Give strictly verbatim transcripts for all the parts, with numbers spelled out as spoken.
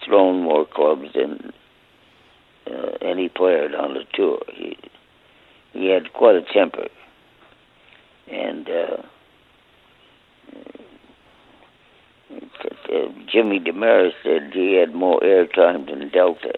thrown more clubs than uh, any player on the tour. He he had quite a temper, and uh, uh, Jimmy Demarais said he had more airtime than Delta.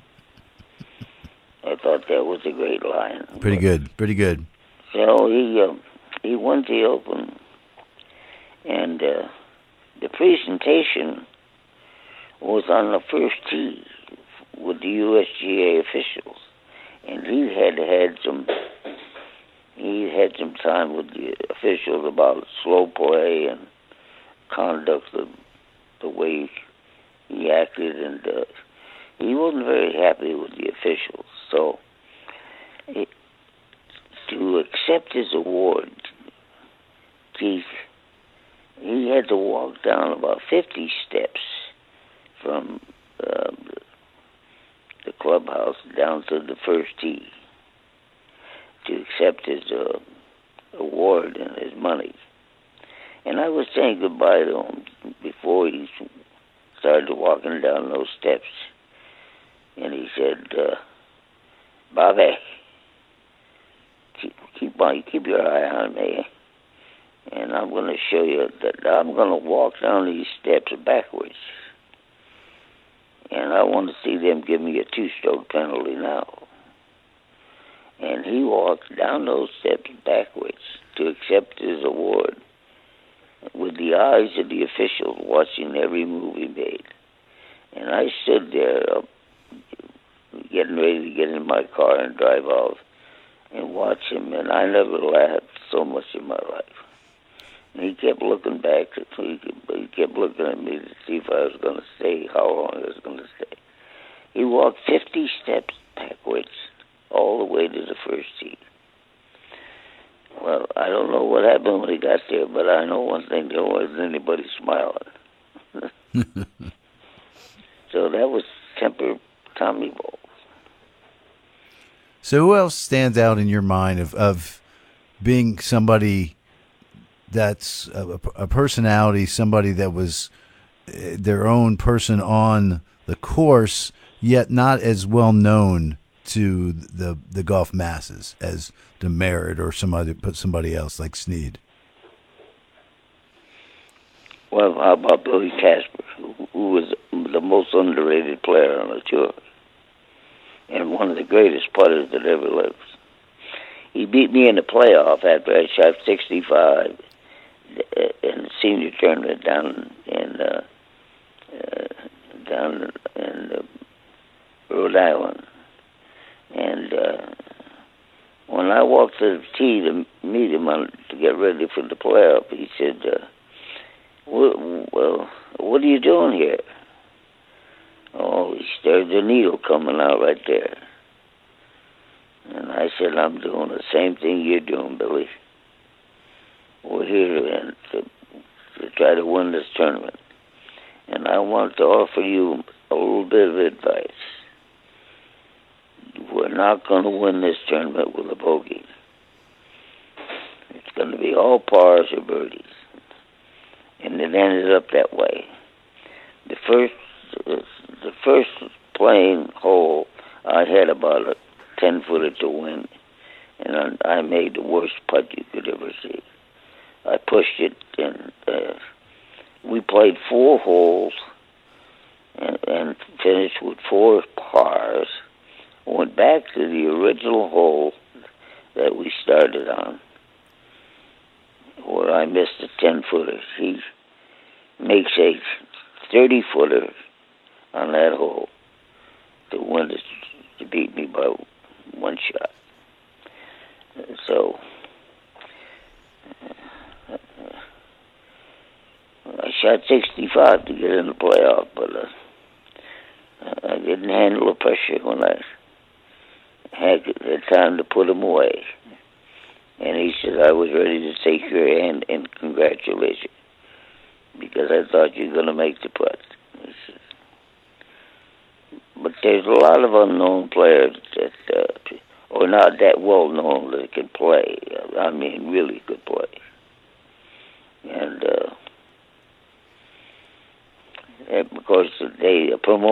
I thought that was a great line. Pretty but, good, pretty good. So he uh, he won the Open, and uh, the presentation was on the first tee with the U S G A officials, and he had had some he had some time with the officials about slow play and conduct of the way he acted, and uh, he wasn't very happy with the officials. So it, to accept his award, Keith, he had to walk down about fifty steps from uh, the clubhouse down to the first tee to accept his uh, award and his money. And I was saying goodbye to him before he started walking down those steps. And he said, uh, Bobby, keep, keep, on, keep your eye on me. And I'm going to show you that I'm going to walk down these steps backwards. And I want to see them give me a two-stroke penalty now. And he walked down those steps backwards to accept his award with the eyes of the officials watching every move he made. And I stood there uh, getting ready to get in my car and drive off and watch him, and I never laughed so much in my life. And he kept looking back, he kept looking at me to see if I was going to stay, how long I was going to stay. He walked fifty steps backwards all the way to the first tee. Well, I don't know what happened when he got there, but I know one thing, there wasn't anybody smiling. So that was Temper Tommy Bowles. So who else stands out in your mind of, of being somebody that's a, a personality, somebody that was their own person on the course, yet not as well known to the the golf masses as Demarais or somebody, put somebody else like Snead? Well, how about Billy Casper, who, who was the most underrated player on the tour and one of the greatest putters that ever lived. He beat me in the playoff after I shot sixty-five in the senior tournament down in uh, uh, down in uh, Rhode Island. And uh, when I walked to the tee to meet him on, to get ready for the playoff, he said, uh, well, well, what are you doing here? Oh, he stared the needle coming out right there. And I said, I'm doing the same thing you're doing, Billy. We're here and to, to try to win this tournament. And I want to offer you a little bit of advice. We're not going to win this tournament with a bogey. It's going to be all pars or birdies. And it ended up that way. The first, the first playing hole, I had about a ten-footer to win, and I made the worst putt you could ever see. I pushed it, and uh, we played four holes and, and finished with four pars. Went back to the original hole that we started on, where I missed a ten-footer. He makes a thirty-footer on that hole to win it, to beat me by one shot. So I shot sixty-five to get in the playoff, but uh, I didn't handle the pressure when I had the time to put him away. And he said, I was ready to take your hand and congratulate you because I thought you were going to make the putt. He said, but there's a lot of unknown players that, uh, or not that well known, that can play. I mean, really could play. And, uh, and because they promote